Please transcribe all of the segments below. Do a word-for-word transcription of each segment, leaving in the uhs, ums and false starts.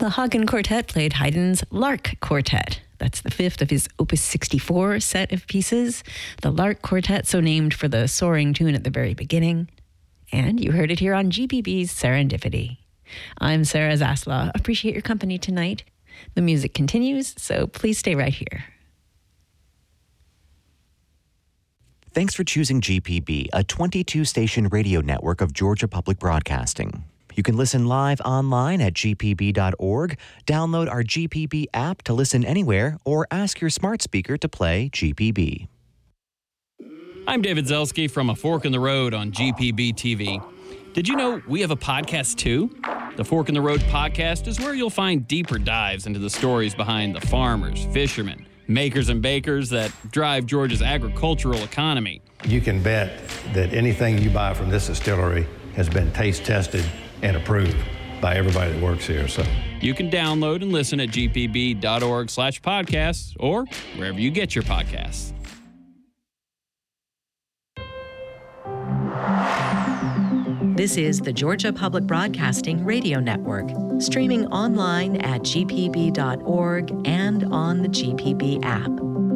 The Hagen Quartet played Haydn's Lark Quartet. That's the fifth of his Opus sixty-four set of pieces. The Lark Quartet, so named for the soaring tune at the very beginning. And you heard it here on G P B's Serendipity. I'm Sarah Zaslaw. Appreciate your company tonight. The music continues, so please stay right here. Thanks for choosing G P B, a twenty-two station radio network of Georgia Public Broadcasting. You can listen live online at g p b dot org, download our G P B app to listen anywhere, or ask your smart speaker to play G P B. I'm David Zelski from A Fork in the Road on G P B T V. Did you know we have a podcast too? The Fork in the Road podcast is where you'll find deeper dives into the stories behind the farmers, fishermen, makers and bakers that drive Georgia's agricultural economy. You can bet that anything you buy from this distillery has been taste tested and approved by everybody that works here. So you can download and listen at g p b dot org slash podcasts or wherever you get your podcasts. This is the Georgia Public Broadcasting Radio Network, streaming online at g p b dot org and on the G P B app.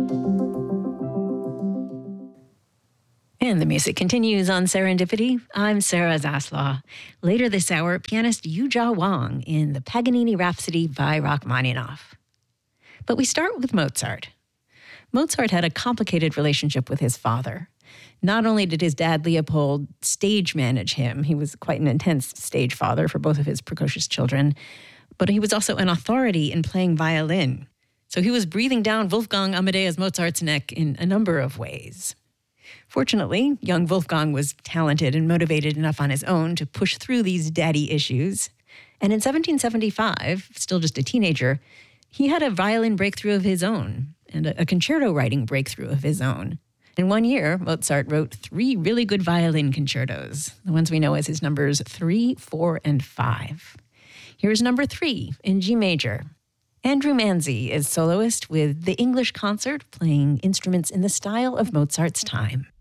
And the music continues on Serendipity. I'm Sarah Zaslaw. Later this hour, pianist Yujia Wang in the Paganini Rhapsody by Rachmaninoff. But we start with Mozart. Mozart had a complicated relationship with his father. Not only did his dad Leopold stage manage him, he was quite an intense stage father for both of his precocious children, but he was also an authority in playing violin. So he was breathing down Wolfgang Amadeus Mozart's neck in a number of ways. Fortunately, young Wolfgang was talented and motivated enough on his own to push through these daddy issues. And in seventeen seventy-five, still just a teenager, he had a violin breakthrough of his own and a concerto writing breakthrough of his own. In one year, Mozart wrote three really good violin concertos, the ones we know as his numbers three, four, and five. Here's number three in G major. Andrew Manzi is soloist with the English Concert, playing instruments in the style of Mozart's time.